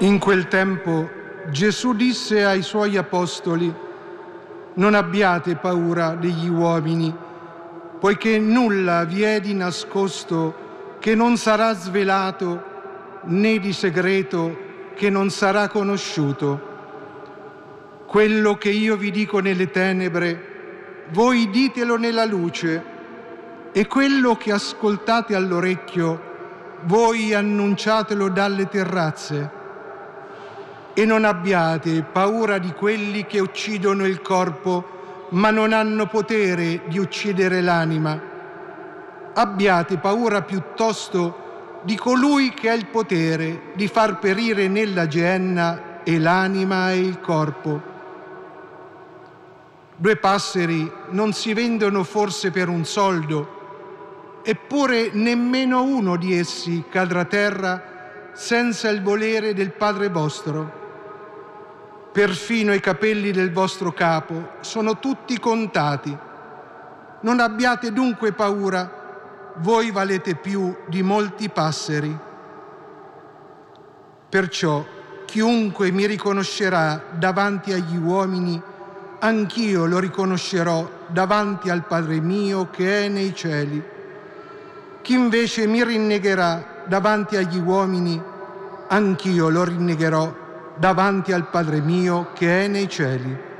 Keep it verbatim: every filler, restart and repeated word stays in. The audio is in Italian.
In quel tempo Gesù disse ai suoi apostoli: «Non abbiate paura degli uomini, poiché nulla vi è di nascosto che non sarà svelato, né di segreto che non sarà conosciuto. Quello che io vi dico nelle tenebre, voi ditelo nella luce, e quello che ascoltate all'orecchio, voi annunciatelo dalle terrazze. E non abbiate paura di quelli che uccidono il corpo, ma non hanno potere di uccidere l'anima. Abbiate paura piuttosto di colui che ha il potere di far perire nella Geenna e l'anima e il corpo. Due passeri non si vendono forse per un soldo, eppure nemmeno uno di essi cadrà a terra senza il volere del Padre vostro. Perfino i capelli del vostro capo sono tutti contati. Non abbiate dunque paura, voi valete più di molti passeri. Perciò chiunque mi riconoscerà davanti agli uomini, anch'io lo riconoscerò davanti al Padre mio che è nei cieli. Chi invece mi rinnegherà davanti agli uomini, anch'io lo rinnegherò davanti al Padre mio che è nei cieli.